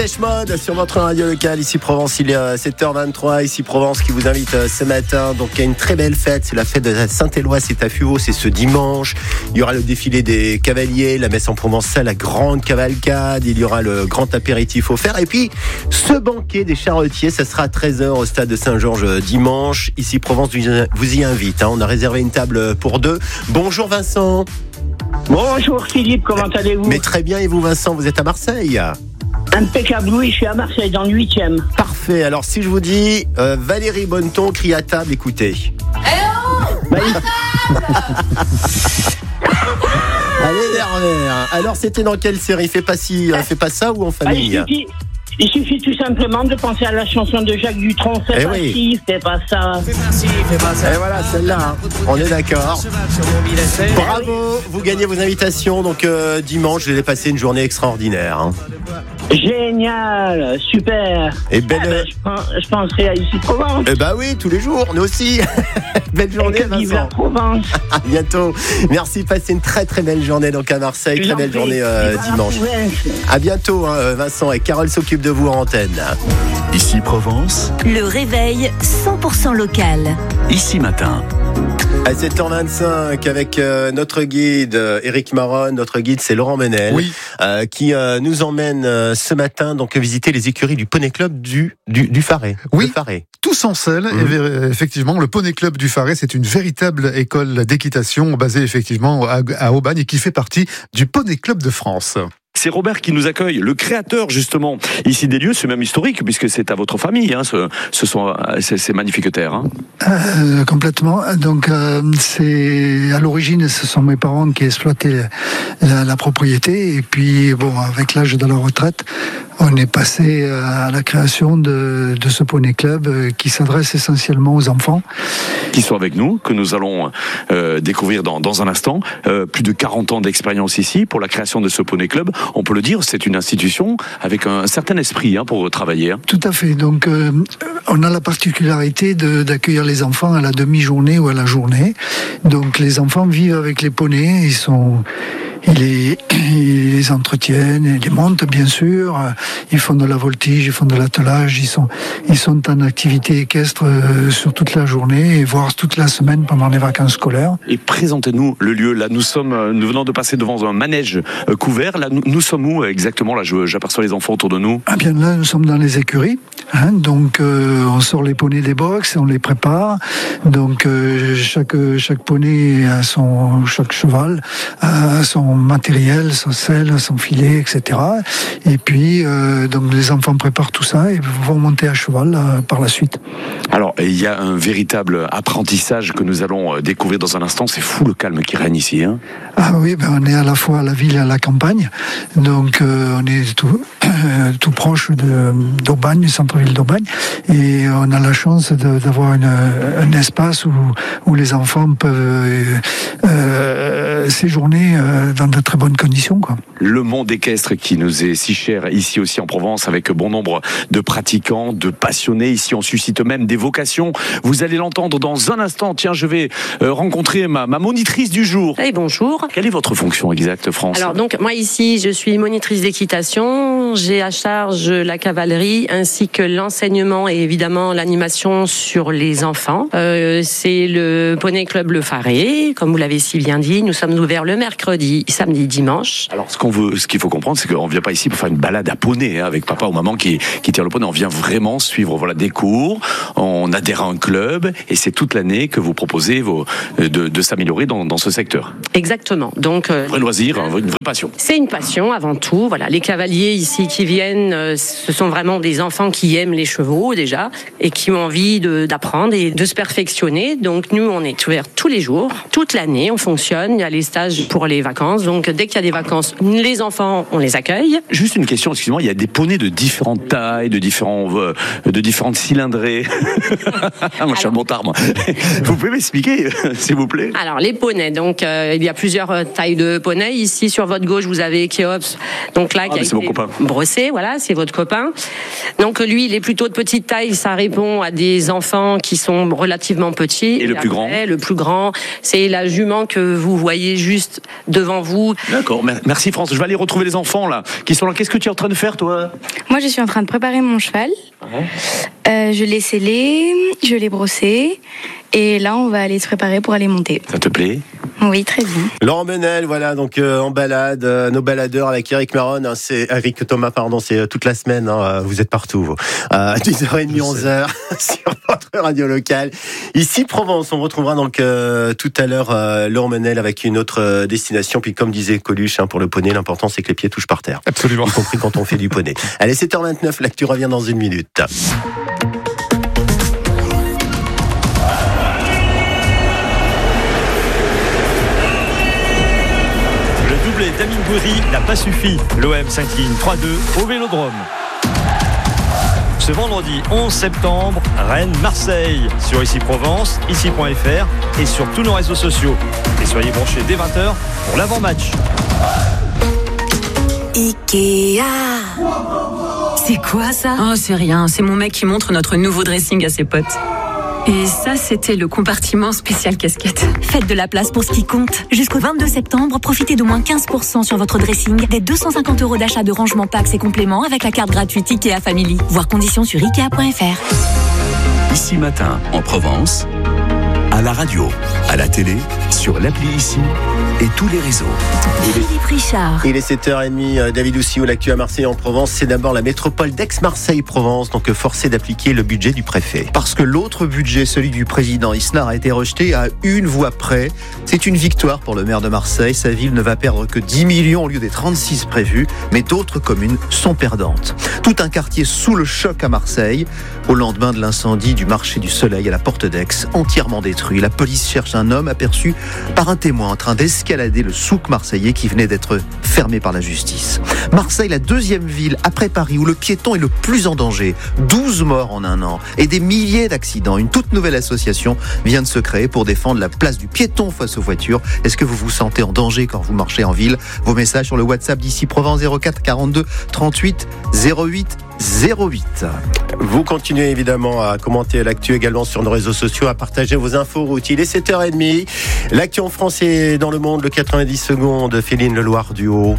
Dépêche Mode sur votre radio locale, ici Provence, il est 7h23, ici Provence qui vous invite ce matin, donc il y a une très belle fête, c'est la fête de Saint-Éloi, c'est à Fuveau, c'est ce dimanche, il y aura le défilé des cavaliers, la messe en provençal, la grande cavalcade, il y aura le grand apéritif offert, et puis ce banquet des charretiers, ça sera à 13h au stade de Saint-Georges dimanche, ici Provence vous y invite, on a réservé une table pour deux. Bonjour Vincent. Bonjour Philippe, comment allez-vous? Mais très bien, et vous Vincent, vous êtes à Marseille? Impeccable, oui, je suis à Marseille, dans le 8e. Parfait, alors si je vous dis Valérie Bonneton crie à table, écoutez. Allez, dernière. Alors c'était dans quelle série? Fais pas ça ou En famille? Il suffit tout simplement de penser à la chanson de Jacques Dutronc. Fais pas ça. Et voilà, celle-là, on est d'accord. Bravo, vous gagnez vos invitations. Donc dimanche, vous allez passer une journée extraordinaire. Génial, super. Et belle... je penserai à ici Provence. Eh ben oui, tous les jours, nous aussi. Belle journée, Vincent. Vive la Provence. À bientôt. Merci, passez une très très belle journée donc à Marseille. Très belle journée dimanche. À bientôt, Vincent, et Carole s'occupe de vous en antenne. Ici Provence. Le réveil 100% local. Ici matin. À 7h25 avec notre guide Éric Maron. Notre guide c'est Laurent Menel, qui nous emmène ce matin donc visiter les écuries du Poney Club du Faré. Oui, tous en selle. Effectivement, le Poney Club du Faré, c'est une véritable école d'équitation basée effectivement à Aubagne et qui fait partie du Poney Club de France. C'est Robert qui nous accueille, le créateur justement ici des lieux, c'est même historique puisque c'est à votre famille, ces magnifiques terres. Complètement. Donc c'est à l'origine, ce sont mes parents qui exploitaient la propriété et puis avec l'âge de la retraite, on est passé à la création de ce Poney Club qui s'adresse essentiellement aux enfants. Qui sont avec nous, que nous allons découvrir dans un instant. Plus de 40 ans d'expérience ici pour la création de ce Poney Club. On peut le dire, c'est une institution avec un certain esprit pour travailler. Tout à fait. Donc, on a la particularité d'accueillir les enfants à la demi-journée ou à la journée. Donc, les enfants vivent avec les poneys. Ils les entretiennent, ils les montent bien sûr, ils font de la voltige, ils font de l'attelage, ils sont en activité équestre sur toute la journée et voire toute la semaine pendant les vacances scolaires. Et présentez-nous le lieu. Là, nous venons de passer devant un manège couvert. Là, nous sommes où exactement? Là, j'aperçois les enfants autour de nous. Ah bien là, nous sommes dans les écuries. Donc, on sort les poneys des box et on les prépare. Donc, chaque poney a chaque cheval a son matériel, son selle, son filet, etc. Et puis, donc les enfants préparent tout ça et vont monter à cheval par la suite. Alors, il y a un véritable apprentissage que nous allons découvrir dans un instant. C'est fou le calme qui règne ici. Ah oui, on est à la fois à la ville et à la campagne. Donc, on est tout proche d'Aubagne, du centre-ville d'Aubagne. Et on a la chance d'avoir un espace où les enfants peuvent séjourner dans de très bonnes conditions, quoi. Le monde équestre qui nous est si cher ici aussi en Provence, avec bon nombre de pratiquants, de passionnés. Ici, on suscite même des vocations. Vous allez l'entendre dans un instant. Tiens, je vais rencontrer ma monitrice du jour. Hey, bonjour. Quelle est votre fonction exacte, France? Alors donc moi ici, je suis monitrice d'équitation. J'ai à charge la cavalerie ainsi que l'enseignement et évidemment l'animation sur les enfants. C'est le Poney Club Le Faré, comme vous l'avez si bien dit. Nous sommes ouverts le mercredi, samedi, dimanche. Alors ce qu'il faut comprendre, c'est qu'on ne vient pas ici pour faire une balade à poney avec papa ou maman qui tire le poney. On vient vraiment suivre des cours, on adhère à un club et c'est toute l'année que vous proposez de s'améliorer dans ce secteur. Exactement. Donc un vrai loisir, une vraie passion. C'est une passion avant tout. Voilà, les cavaliers ici qui viennent, ce sont vraiment des enfants qui aiment les chevaux déjà et qui ont envie d'apprendre et de se perfectionner. Donc nous, on est ouverts tous les jours, toute l'année. On fonctionne. Il y a les stages pour les vacances. Donc dès qu'il y a des vacances, les enfants, on les accueille. Juste une question, excusez-moi, il y a des poneys de différentes tailles, de différentes cylindrées. Moi, je suis un bon tard, moi. Vous pouvez m'expliquer, s'il vous plaît? Alors, les poneys, donc il y a plusieurs tailles de poneys. Ici, sur votre gauche, vous avez Kéops. Donc là, qui a été brossé, voilà, c'est votre copain. Donc lui, il est plutôt de petite taille, ça répond à des enfants qui sont relativement petits. Et le plus grand ? Le plus grand, c'est la jument que vous voyez juste devant vous. D'accord, merci France. Je vais aller retrouver les enfants là, qui sont là. Qu'est-ce que tu es en train de faire toi ? Moi, je suis en train de préparer mon cheval. Je l'ai scellé, je l'ai brossé. Et là, on va aller se préparer pour aller monter. Ça te plaît ? Oui, très bien. Laurent Benel, voilà, donc en balade, nos baladeurs avec Eric Maron, c'est Eric Thomas, pardon, c'est toute la semaine, vous êtes partout, vous. 10h30, 11h sur votre radio locale. Ici Provence, on retrouvera donc tout à l'heure Laurent Benel avec une autre destination. Puis comme disait Coluche, pour le poney, l'important c'est que les pieds touchent par terre. Absolument. Y compris quand on fait du poney. Allez, 7h29, l'actu revient dans une minute. Damien Goury n'a pas suffi. L'OM s'incline 3-2 au Vélodrome. Ce vendredi 11 septembre, Rennes-Marseille sur Ici Provence, ici.fr et sur tous nos réseaux sociaux. Et soyez branchés dès 20h pour l'avant-match. Ikea. C'est quoi ça ? Oh, c'est rien. C'est mon mec qui montre notre nouveau dressing à ses potes. Et ça, c'était le compartiment spécial casquette. Faites de la place pour ce qui compte. Jusqu'au 22 septembre, profitez d'au moins 15% sur votre dressing, des 250 € d'achat de rangement packs et compléments avec la carte gratuite Ikea Family. Voir conditions sur Ikea.fr. Ici Matin, en Provence, à la radio, à la télé, sur l'appli Ici et tous les réseaux. Philippe Richard. Il est 7h30, David Oussio, l'actu à Marseille en Provence. C'est d'abord la métropole d'Aix-Marseille-Provence, donc forcée d'appliquer le budget du préfet. Parce que l'autre budget, celui du président Isnard, a été rejeté à une voix près. C'est une victoire pour le maire de Marseille. Sa ville ne va perdre que 10 millions au lieu des 36 prévus, mais d'autres communes sont perdantes. Tout un quartier sous le choc à Marseille, au lendemain de l'incendie du marché du Soleil à la porte d'Aix, entièrement détruit. La police cherche un homme aperçu par un témoin en train d'escalader le souk marseillais qui venait d'être fermé par la justice. Marseille, la deuxième ville après Paris où le piéton est le plus en danger. 12 morts en un an et des milliers d'accidents. Une toute nouvelle association vient de se créer pour défendre la place du piéton face aux voitures. Est-ce que vous vous sentez en danger quand vous marchez en ville ? Vos messages sur le WhatsApp d'Ici Provence 04 42 38 08 08. Vous continuez évidemment à commenter l'actu également sur nos réseaux sociaux, à partager vos infos routes. Il est 7h30. L'actu en France et dans le monde, le 90 secondes. Féline Leloir du Haut.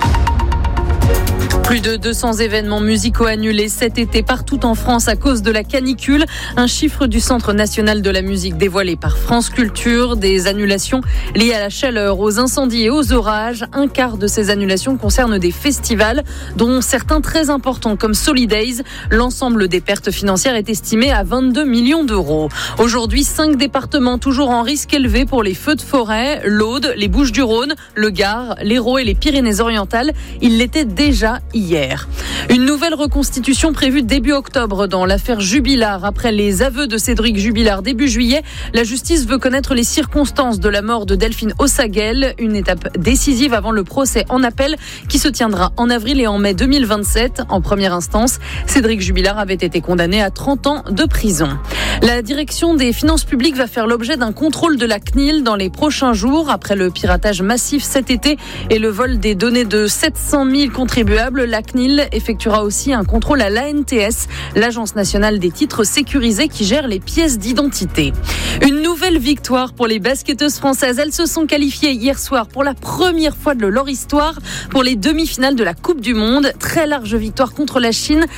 Plus de 200 événements musicaux annulés cet été partout en France à cause de la canicule. Un chiffre du Centre national de la musique dévoilé par France Culture. Des annulations liées à la chaleur, aux incendies et aux orages. Un quart de ces annulations concernent des festivals, dont certains très importants comme Solidays. L'ensemble des pertes financières est estimé à 22 millions d'euros. Aujourd'hui, 5 départements toujours en risque élevé pour les feux de forêt. L'Aude, les Bouches-du-Rhône, le Gard, l'Hérault et les Pyrénées-Orientales. Il l'était déjà hier. Une nouvelle reconstitution prévue début octobre dans l'affaire Jubilard. Après les aveux de Cédric Jubilard début juillet, la justice veut connaître les circonstances de la mort de Delphine Ossaguel. Une étape décisive avant le procès en appel qui se tiendra en avril et en mai 2027. En première instance, Cédric Jubilard avait été condamné à 30 ans de prison. La direction des finances publiques va faire l'objet d'un contrôle de la CNIL dans les prochains jours. Après le piratage massif cet été et le vol des données de 700 000 contribuables, la CNIL effectuera aussi un contrôle à l'ANTS, l'Agence nationale des titres sécurisés qui gère les pièces d'identité. Une nouvelle victoire pour les basketteuses françaises. Elles se sont qualifiées hier soir pour la première fois de leur histoire pour les demi-finales de la Coupe du Monde. Très large victoire contre la Chine,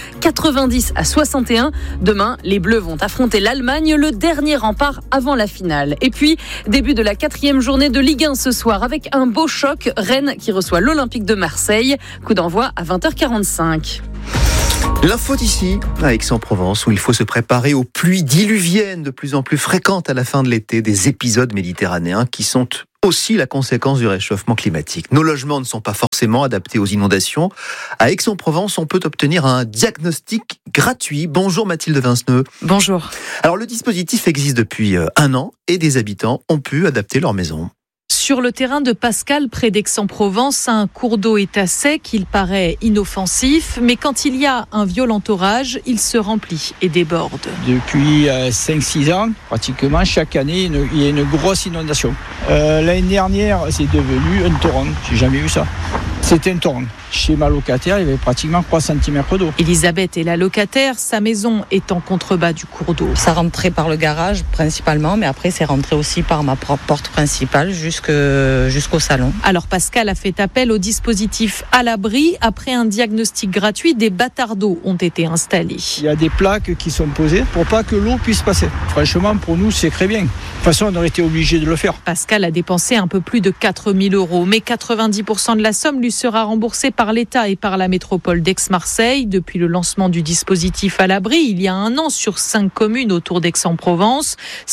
90-61. Demain, les Bleus vont affronter l'Allemagne, le dernier rempart avant la finale. Et puis, début de la 4e journée de Ligue 1 ce soir avec un beau choc. Rennes qui reçoit l'Olympique de Marseille. Coup d'envoi à 20h45. L'info d'ici, à Aix-en-Provence, où il faut se préparer aux pluies diluviennes de plus en plus fréquentes à la fin de l'été, des épisodes méditerranéens qui sont aussi la conséquence du réchauffement climatique. Nos logements ne sont pas forcément adaptés aux inondations. À Aix-en-Provence, on peut obtenir un diagnostic gratuit. Bonjour Mathilde Vinceneux. Bonjour. Alors le dispositif existe depuis 1 an et des habitants ont pu adapter leur maison. Sur le terrain de Pascal, près d'Aix-en-Provence, un cours d'eau est à sec, il paraît inoffensif, mais quand il y a un violent orage, il se remplit et déborde. Depuis 5-6 ans, pratiquement chaque année, il y a une grosse inondation. L'année dernière, c'est devenu un torrent, j'ai jamais vu ça. C'était un torrent. chez ma locataire, il y avait pratiquement 3 cm d'eau. Elisabeth est la locataire, sa maison est en contrebas du cours d'eau. Ça rentrait par le garage principalement, mais après c'est rentré aussi par ma porte principale jusqu'au salon. Alors Pascal a fait appel au dispositif à l'abri. Après un diagnostic gratuit, des batards d'eau ont été installés. Il y a des plaques qui sont posées pour pas que l'eau puisse passer. Franchement, pour nous, c'est très bien. De toute façon, on aurait été obligé de le faire. Pascal a dépensé un peu plus de 4 000 €, mais 90% de la somme lui sera remboursée par l'État et par la métropole d'Aix-Marseille. Depuis le lancement du dispositif à l'abri, il y a un an, sur 5 communes autour d'Aix-en-Provence,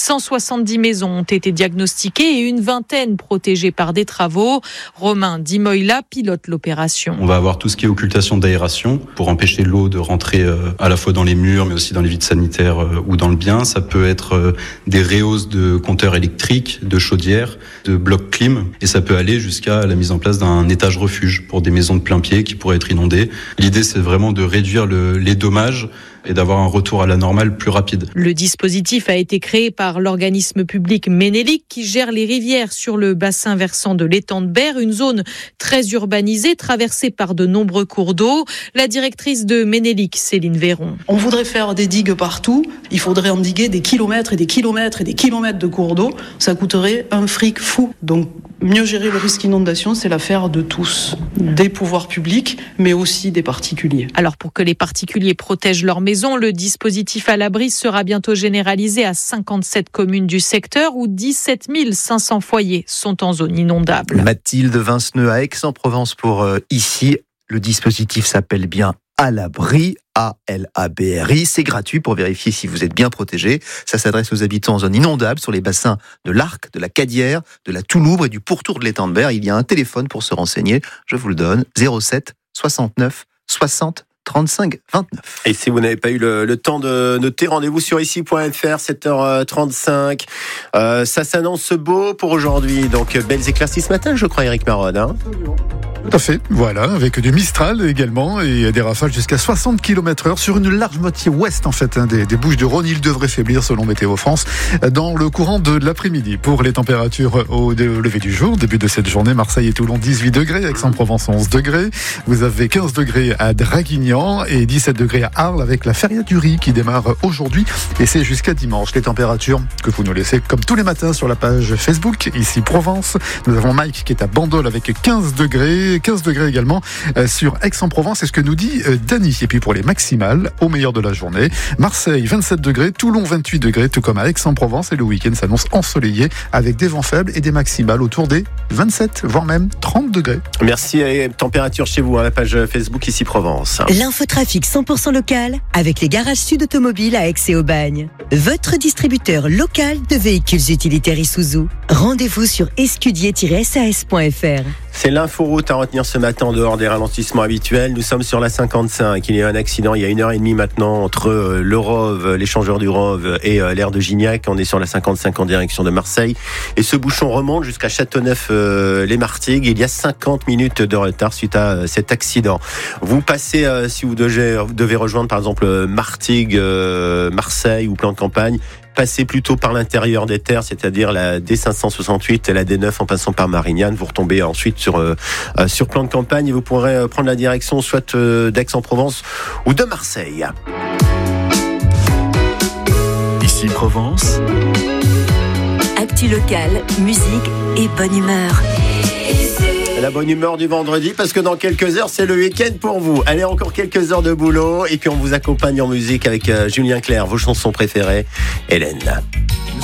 170 maisons ont été diagnostiquées et une vingtaine protégées par des travaux. Romain Dimoïla pilote l'opération. On va avoir tout ce qui est occultation d'aération pour empêcher l'eau de rentrer à la fois dans les murs mais aussi dans les vides sanitaires ou dans le bien. Ça peut être des rehausses de compteurs électriques, de chaudières, de blocs clim et ça peut aller jusqu'à la mise en place d'un étage refuge pour des maisons de plein pied qui pourraient être inondées. L'idée, c'est vraiment de réduire les dommages et d'avoir un retour à la normale plus rapide. Le dispositif a été créé par l'organisme public Ménélic qui gère les rivières sur le bassin versant de l'étang de Berre, une zone très urbanisée traversée par de nombreux cours d'eau. La directrice de Ménélic, Céline Véron. On voudrait faire des digues partout, il faudrait endiguer des kilomètres et des kilomètres et des kilomètres de cours d'eau, ça coûterait un fric fou. Donc mieux gérer le risque inondation, c'est l'affaire de tous, des pouvoirs publics mais aussi des particuliers. Alors pour que les particuliers protègent leur maison, le dispositif à l'abri sera bientôt généralisé à 57 communes du secteur où 17 500 foyers sont en zone inondable. Mathilde Vinceneux à Aix-en-Provence pour ici. Le dispositif s'appelle bien à l'abri, ALABRI. C'est gratuit pour vérifier si vous êtes bien protégé. Ça s'adresse aux habitants en zone inondable sur les bassins de l'Arc, de la Cadière, de la Touloubre et du pourtour de l'étang de Berre. Il y a un téléphone pour se renseigner. Je vous le donne. 07 69 60 35 29. Et si vous n'avez pas eu le temps de noter, rendez-vous sur ici.fr, 7h35. Ça s'annonce beau pour aujourd'hui. Donc, belles éclaircies ce matin, je crois, Eric Maron. Hein. Tout à fait, voilà, avec du Mistral également et des rafales jusqu'à 60 km/h sur une large moitié ouest en fait des Bouches-du-Rhône. Il devrait faiblir selon Météo France dans le courant de l'après-midi. Pour les températures au lever du jour, début de cette journée, Marseille et Toulon 18 degrés, Aix-en-Provence 11 degrés. Vous avez 15 degrés à Draguignan et 17 degrés à Arles avec la feria du riz qui démarre aujourd'hui et c'est jusqu'à dimanche. Les températures que vous nous laissez comme tous les matins sur la page Facebook, ici Provence. Nous avons Mike qui est à Bandol avec 15 degrés également sur Aix-en-Provence. C'est ce que nous dit Dany. Et puis pour les maximales, au meilleur de la journée, Marseille 27 degrés, Toulon 28 degrés, tout comme à Aix-en-Provence. Et le week-end s'annonce ensoleillé avec des vents faibles et des maximales autour des 27, voire même 30 degrés. Merci. Et température chez vous à la page Facebook ici Provence. L'infotrafic 100% local avec les garages Sud Automobiles à Aix et Aubagne. Votre distributeur local de véhicules utilitaires Isuzu. Rendez-vous sur escudier-sas.fr. C'est l'inforoute à retenir ce matin en dehors des ralentissements habituels. Nous sommes sur la 55. Il y a eu un accident il y a 1h30 maintenant entre le Rove, l'échangeur du Rove et l'aire de Gignac. On est sur la 55 en direction de Marseille. Et ce bouchon remonte jusqu'à Châteauneuf-les-Martigues. Il y a 50 minutes de retard suite à cet accident. Vous passez, si vous devez rejoindre par exemple Martigues, Marseille ou Plan de Campagne, passez plutôt par l'intérieur des terres, c'est-à-dire la D568 et la D9 en passant par Marignane. Vous retombez ensuite sur Plan de Campagne et vous pourrez prendre la direction soit d'Aix-en-Provence ou de Marseille. Ici Provence. Actu local, musique et bonne humeur. La bonne humeur du vendredi parce que dans quelques heures c'est le week-end pour vous. Allez, encore quelques heures de boulot et puis on vous accompagne en musique avec Julien Clerc, vos chansons préférées. Hélène.